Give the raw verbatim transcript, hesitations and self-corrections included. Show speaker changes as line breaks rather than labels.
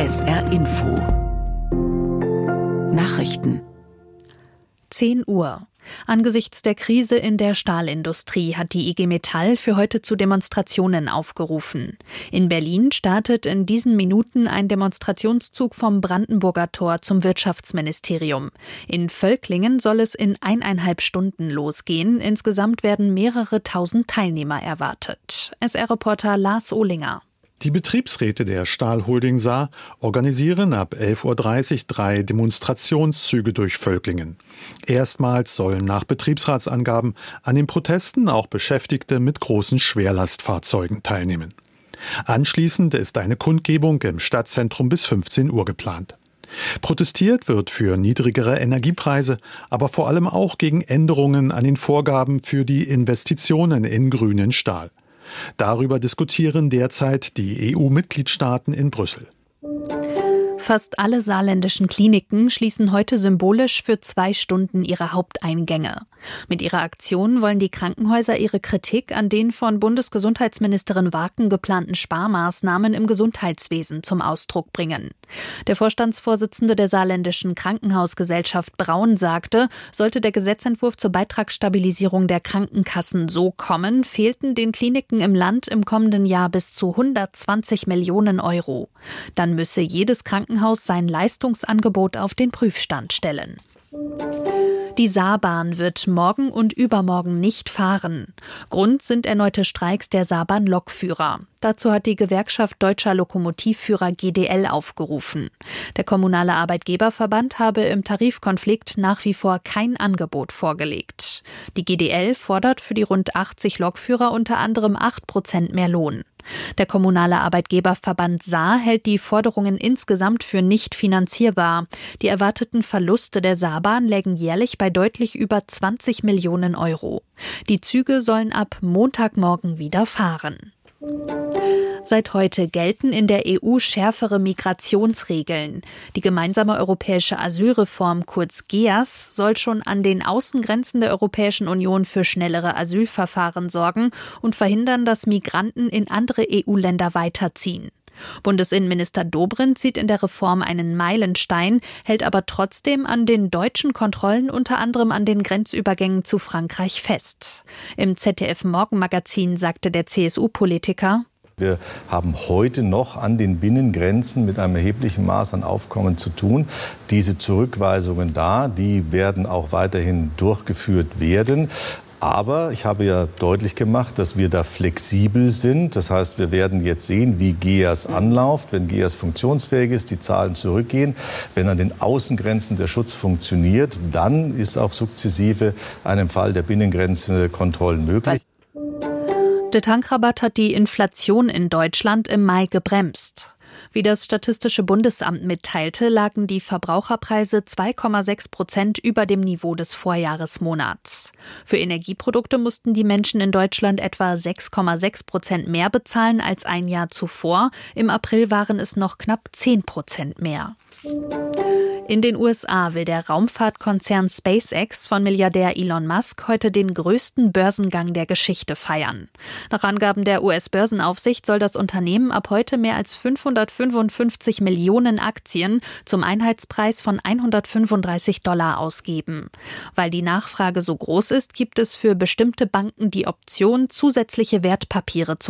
S R Info Nachrichten
zehn Uhr. Angesichts der Krise in der Stahlindustrie hat die I G Metall für heute zu Demonstrationen aufgerufen. In Berlin startet in diesen Minuten ein Demonstrationszug vom Brandenburger Tor zum Wirtschaftsministerium. In Völklingen soll es in eineinhalb Stunden losgehen. Insgesamt werden mehrere tausend Teilnehmer erwartet. S R-Reporter Lars Ohlinger.
Die Betriebsräte der Stahlholding Saar organisieren ab elf Uhr dreißig drei Demonstrationszüge durch Völklingen. Erstmals sollen nach Betriebsratsangaben an den Protesten auch Beschäftigte mit großen Schwerlastfahrzeugen teilnehmen. Anschließend ist eine Kundgebung im Stadtzentrum bis fünfzehn Uhr geplant. Protestiert wird für niedrigere Energiepreise, aber vor allem auch gegen Änderungen an den Vorgaben für die Investitionen in grünen Stahl. Darüber diskutieren derzeit die E U-Mitgliedstaaten in Brüssel.
Fast alle saarländischen Kliniken schließen heute symbolisch für zwei Stunden ihre Haupteingänge. Mit ihrer Aktion wollen die Krankenhäuser ihre Kritik an den von Bundesgesundheitsministerin Warken geplanten Sparmaßnahmen im Gesundheitswesen zum Ausdruck bringen. Der Vorstandsvorsitzende der saarländischen Krankenhausgesellschaft Braun sagte, sollte der Gesetzentwurf zur Beitragsstabilisierung der Krankenkassen so kommen, fehlten den Kliniken im Land im kommenden Jahr bis zu hundertzwanzig Millionen Euro. Dann müsse jedes Krankenhaus sein Leistungsangebot auf den Prüfstand stellen. Die Saarbahn wird morgen und übermorgen nicht fahren. Grund sind erneute Streiks der Saarbahn-Lokführer. Dazu hat die Gewerkschaft Deutscher Lokomotivführer G D L aufgerufen. Der kommunale Arbeitgeberverband habe im Tarifkonflikt nach wie vor kein Angebot vorgelegt. Die G D L fordert für die rund achtzig Lokführer unter anderem acht Prozent mehr Lohn. Der kommunale Arbeitgeberverband Saar hält die Forderungen insgesamt für nicht finanzierbar. Die erwarteten Verluste der Saarbahn lägen jährlich bei deutlich über zwanzig Millionen Euro. Die Züge sollen ab Montagmorgen wieder fahren. Seit heute gelten in der E U schärfere Migrationsregeln. Die gemeinsame europäische Asylreform, kurz G E A S, soll schon an den Außengrenzen der Europäischen Union für schnellere Asylverfahren sorgen und verhindern, dass Migranten in andere E U-Länder weiterziehen. Bundesinnenminister Dobrindt sieht in der Reform einen Meilenstein, hält aber trotzdem an den deutschen Kontrollen, unter anderem an den Grenzübergängen zu Frankreich, fest. Im Z D F-Morgenmagazin sagte der C S U-Politiker:
Wir haben heute noch an den Binnengrenzen mit einem erheblichen Maß an Aufkommen zu tun. Diese Zurückweisungen da, die werden auch weiterhin durchgeführt werden. Aber ich habe ja deutlich gemacht, dass wir da flexibel sind. Das heißt, wir werden jetzt sehen, wie G E A S anläuft. Wenn G E A S funktionsfähig ist, die Zahlen zurückgehen. Wenn an den Außengrenzen der Schutz funktioniert, dann ist auch sukzessive einem Fall der Binnengrenzenkontrollen möglich.
Der Tankrabatt hat die Inflation in Deutschland im Mai gebremst. Wie das Statistische Bundesamt mitteilte, lagen die Verbraucherpreise zwei Komma sechs Prozent über dem Niveau des Vorjahresmonats. Für Energieprodukte mussten die Menschen in Deutschland etwa sechs Komma sechs Prozent mehr bezahlen als ein Jahr zuvor. Im April waren es noch knapp zehn Prozent mehr. In den U S A will der Raumfahrtkonzern SpaceX von Milliardär Elon Musk heute den größten Börsengang der Geschichte feiern. Nach Angaben der U S-Börsenaufsicht soll das Unternehmen ab heute mehr als fünfhundertfünfundfünfzig Millionen Aktien zum Einheitspreis von hundertfünfunddreißig Dollar ausgeben. Weil die Nachfrage so groß ist, gibt es für bestimmte Banken die Option, zusätzliche Wertpapiere zu